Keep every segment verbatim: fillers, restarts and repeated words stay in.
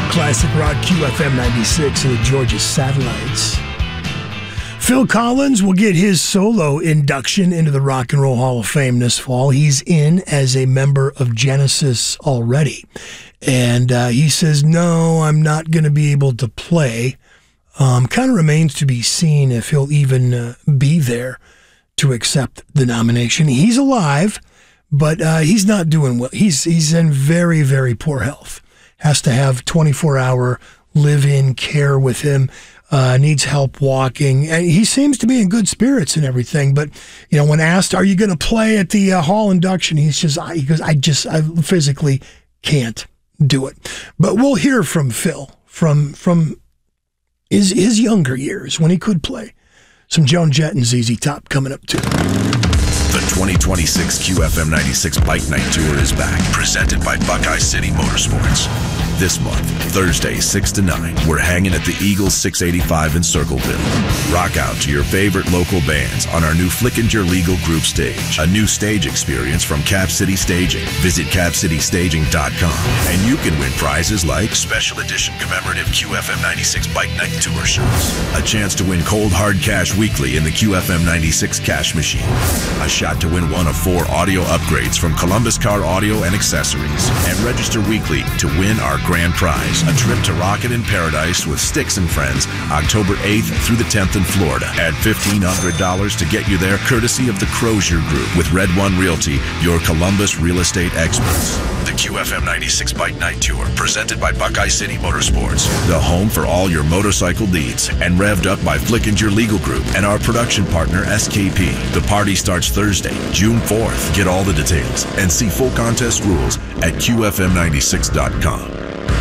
Classic Rock Q F M ninety-six and the Georgia Satellites. Phil Collins will get his solo induction into the Rock and Roll Hall of Fame this fall. He's in as a member of Genesis already. And uh, he says, no, I'm not going to be able to play. Um, kind of remains to be seen if he'll even uh, be there to accept the nomination. He's alive, but uh, he's not doing well. He's, he's in very, very poor health. Has to have twenty-four hour live-in care with him, uh, needs help walking. And he seems to be in good spirits and everything. But, you know, when asked, are you going to play at the uh, hall induction? He says, I, he goes, I just, I physically can't do it. But we'll hear from Phil from, from his, his younger years when he could play. Some Joan Jett and Z Z Top coming up too. The twenty twenty-six Q F M ninety-six Bike Night Tour is back, presented by Buckeye City Motorsports. This month, Thursday, six to nine, we're hanging at the Eagles six eighty-five in Circleville. Rock out to your favorite local bands on our new Flickinger Legal Group stage. A new stage experience from Cap City Staging. Visit cap city staging dot com. And you can win prizes like special edition commemorative Q F M ninety-six Bike Night Tour shirts. A chance to win cold hard cash weekly in the Q F M ninety-six cash machine. A shot to win one of four audio upgrades from Columbus Car Audio and Accessories. And register weekly to win our grand prize, a trip to Rocket in Paradise with Styx and Friends, October eighth through the tenth in Florida. Add fifteen hundred dollars to get you there, courtesy of the Crozier Group with Red One Realty, your Columbus real estate experts. The Q F M ninety-six Bike Night Tour, presented by Buckeye City Motorsports, the home for all your motorcycle needs, and revved up by Flickinger Legal Group and our production partner S K P. The party starts Thursday, June fourth. Get all the details and see full contest rules at Q F M ninety-six dot com.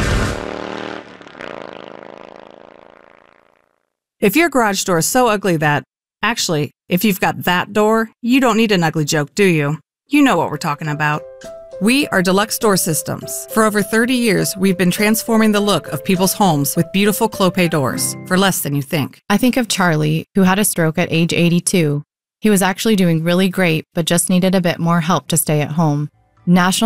If your garage door is so ugly that, actually, if you've got that door, you don't need an ugly joke, do you? You know what we're talking about. We are Deluxe Door Systems. For over thirty years, we've been transforming the look of people's homes with beautiful Clopay doors for less than you think. I think of Charlie, who had a stroke at age eighty-two. He was actually doing really great, but just needed a bit more help to stay at home. National